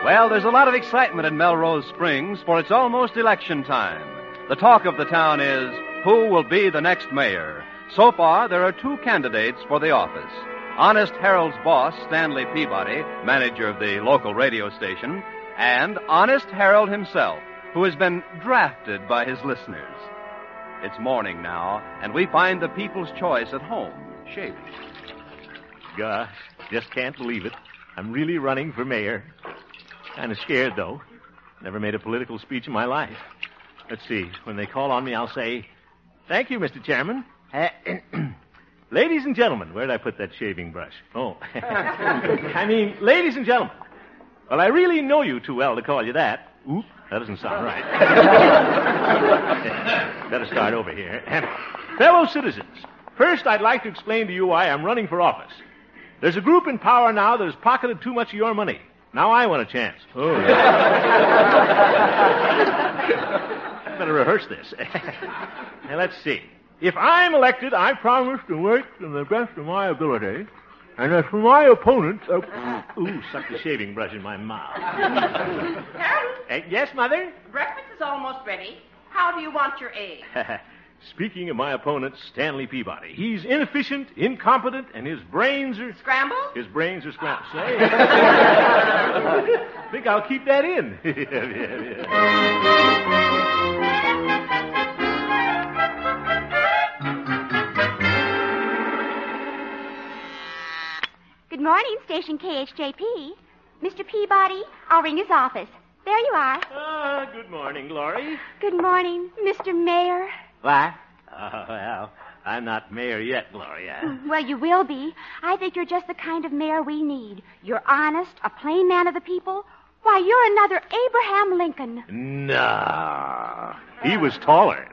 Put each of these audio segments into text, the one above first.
Well, there's a lot of excitement in Melrose Springs, for it's almost election time. The talk of the town is, who will be the next mayor? So far, there are two candidates for the office. Honest Harold's boss, Stanley Peabody, manager of the local radio station, and Honest Harold himself, who has been drafted by his listeners. It's morning now, and we find the people's choice at home, shaving. Gosh, just can't believe it. I'm really running for mayor. Kind of scared, though. Never made a political speech in my life. Let's see. When they call on me, I'll say, "Thank you, Mr. Chairman. Ladies and gentlemen," where'd I put that shaving brush? Oh. Ladies and gentlemen. Well, I really know you too well to call you that. Oop, that doesn't sound right. Better start over here. Fellow citizens, first I'd like to explain to you why I'm running for office. There's a group in power now that has pocketed too much of your money. Now I want a chance. Oh. Better rehearse this. Now, let's see. If I'm elected, I promise to work to the best of my ability. And as for my opponent... suck the shaving brush in my mouth. Harold? Yes, Mother? Breakfast is almost ready. How do you want your eggs? Speaking of my opponent, Stanley Peabody, he's inefficient, incompetent, and his brains are... Scrambled? His brains are scrambled. Say. Think I'll keep that in. Good morning, Station KHJP. Mr. Peabody, I'll ring his office. There you are. Good morning, Glory. Good morning, Mr. Mayor. What? Oh, well, I'm not mayor yet, Gloria. Well, you will be. I think you're just the kind of mayor we need. You're honest, a plain man of the people. Why, you're another Abraham Lincoln. No. He was taller.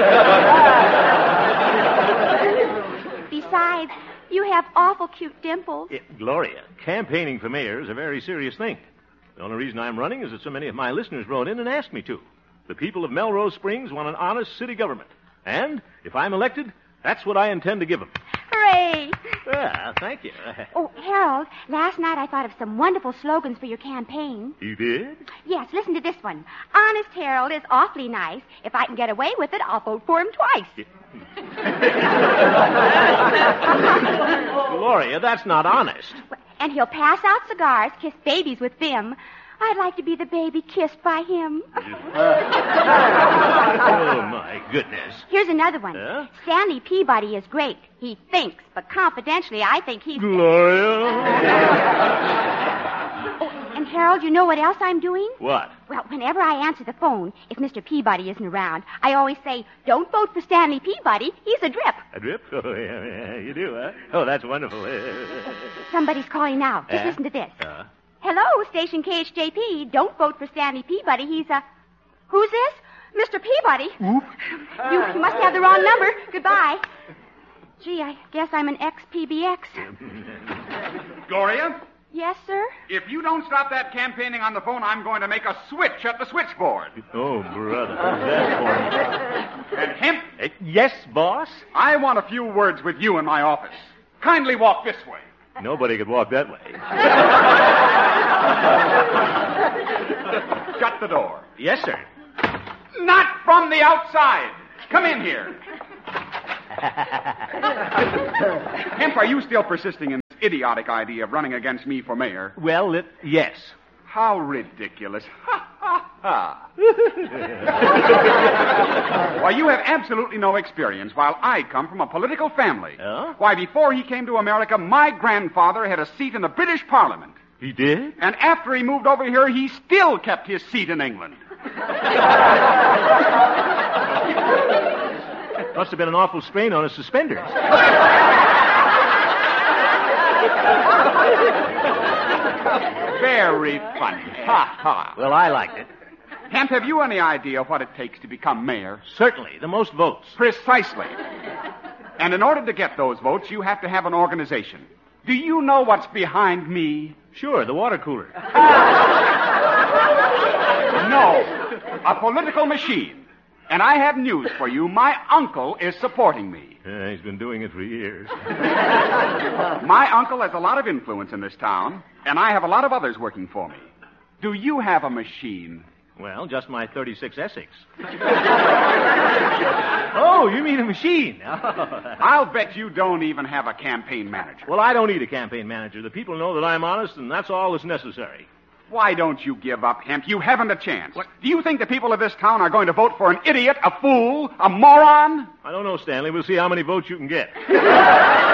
Besides, you have awful cute dimples. Gloria, campaigning for mayor is a very serious thing. The only reason I'm running is that so many of my listeners wrote in and asked me to. The people of Melrose Springs want an honest city government. And if I'm elected, that's what I intend to give them. Hooray! Well, thank you. Oh, Harold, last night I thought of some wonderful slogans for your campaign. You did? Yes, listen to this one. Honest Harold is awfully nice. If I can get away with it, I'll vote for him twice. Gloria, that's not honest. And he'll pass out cigars, kiss babies with them. I'd like to be the baby kissed by him. Oh, my goodness. Here's another one. Huh? Stanley Peabody is great. He thinks, but confidentially, I think he's... Gloria? Oh, and Harold, you know what else I'm doing? What? Well, whenever I answer the phone, if Mr. Peabody isn't around, I always say, don't vote for Stanley Peabody. He's a drip. A drip? Oh, yeah, you do, huh? Oh, that's wonderful. Somebody's calling now. Just listen to this. Hello, Station KHJP. Don't vote for Stanley Peabody. He's a... Who's this? Mr. Peabody. You must have the wrong number. Goodbye. Gee, I guess I'm an ex-PBX. Gloria? Yes, sir? If you don't stop that campaigning on the phone, I'm going to make a switch at the switchboard. Oh, brother. That's And Hemp? Yes, boss? I want a few words with you in my office. Kindly walk this way. Nobody could walk that way. Shut the door. Yes, sir. Not from the outside. Come in here. Hemp, are you still persisting in this idiotic idea of running against me for mayor? Well, yes. How ridiculous. Ha, ha, ha. Why, you have absolutely no experience, while I come from a political family. Oh? Why, before he came to America, my grandfather had a seat in the British Parliament. He did? And after he moved over here, he still kept his seat in England. Must have been an awful strain on his suspenders. Very funny. Ha, ha. Well, I liked it. Hemp, have you any idea what it takes to become mayor? Certainly. The most votes. Precisely. And in order to get those votes, you have to have an organization. Do you know what's behind me? Sure, the water cooler. No, a political machine. And I have news for you. My uncle is supporting me. He's been doing it for years. My uncle has a lot of influence in this town, and I have a lot of others working for me. Do you have a machine? Well, just my 36 Essex. Oh, you mean a machine? I'll bet you don't even have a campaign manager. Well, I don't need a campaign manager. The people know that I'm honest, and that's all that's necessary. Why don't you give up, Hemp? You haven't a chance. What? Do you think the people of this town are going to vote for an idiot, a fool, a moron? I don't know, Stanley. We'll see how many votes you can get.